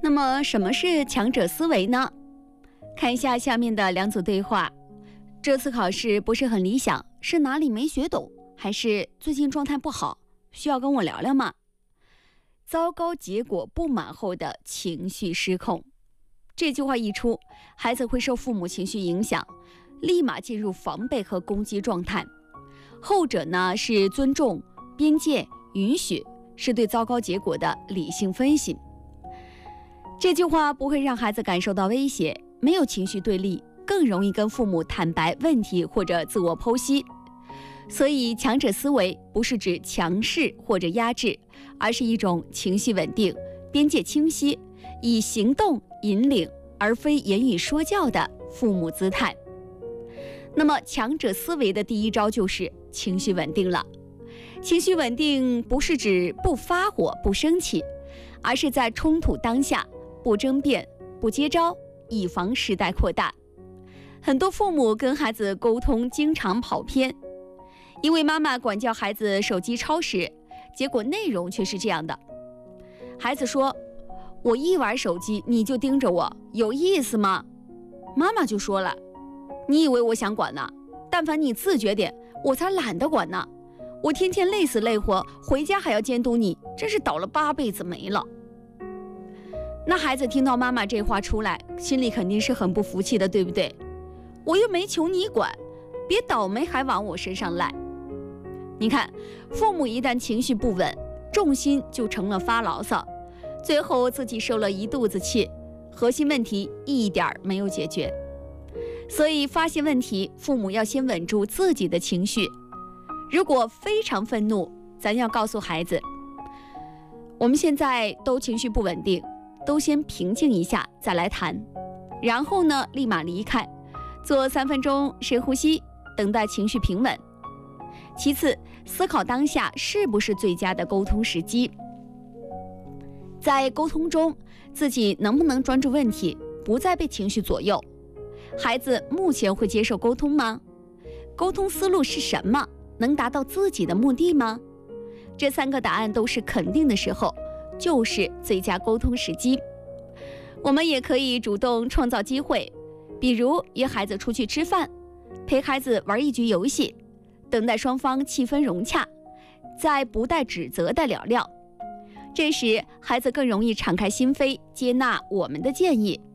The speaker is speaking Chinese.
那么什么是强者思维呢？看一下下面的两组对话。这次考试不是很理想，是哪里没学懂，还是最近状态不好，需要跟我聊聊吗？糟糕结果不满后的情绪失控。这句话一出，孩子会受父母情绪影响，立马进入防备和攻击状态。后者呢是尊重、边界、允许，是对糟糕结果的理性分析。这句话不会让孩子感受到威胁，没有情绪对立，更容易跟父母坦白问题或者自我剖析。所以强者思维不是指强势或者压制，而是一种情绪稳定、边界清晰，以行动引领而非言语说教的父母姿态。那么强者思维的第一招就是情绪稳定了。情绪稳定不是指不发火、不生气，而是在冲突当下不争辩、不接招，以防事态扩大。很多父母跟孩子沟通经常跑偏，因为妈妈管教孩子手机超时，结果内容却是这样的：孩子说，我一玩手机你就盯着我，有意思吗？妈妈就说了，你以为我想管呢？但凡你自觉点，我才懒得管呢。我天天累死累活，回家还要监督你，真是倒了8辈子霉了。那孩子听到妈妈这话出来，心里肯定是很不服气的，对不对？我又没求你管，别倒霉还往我身上赖。你看，父母一旦情绪不稳，重心就成了发牢骚，最后自己受了一肚子气，核心问题一点没有解决。所以发现问题，父母要先稳住自己的情绪。如果非常愤怒，咱要告诉孩子，我们现在都情绪不稳定，都先平静一下再来谈。然后呢，立马离开，做3分钟深呼吸，等待情绪平稳。其次，思考当下是不是最佳的沟通时机。在沟通中，自己能不能专注问题，不再被情绪左右？孩子目前会接受沟通吗？沟通思路是什么？能达到自己的目的吗？这3个答案都是肯定的时候，就是最佳沟通时机。我们也可以主动创造机会，比如约孩子出去吃饭，陪孩子玩一局游戏，等待双方气氛融洽，再不带指责的聊聊。这时孩子更容易敞开心扉，接纳我们的建议。